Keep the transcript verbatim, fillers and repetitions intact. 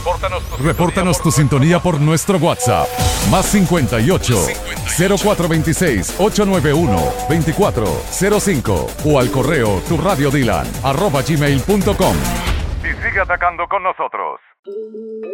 Repórtanos tu, Repórtanos tu sintonía por nuestro WhatsApp. Más cincuenta y ocho, cero cuatro veintiséis, ochocientos noventa y uno, veinticuatro cero cinco o al correo turradiodilan arroba gmail punto com. Y sigue atacando con nosotros.